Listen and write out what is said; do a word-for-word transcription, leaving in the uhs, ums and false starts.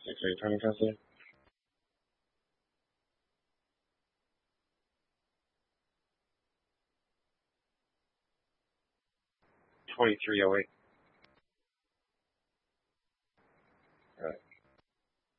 six eight turning testing. twenty-three oh eight. All right.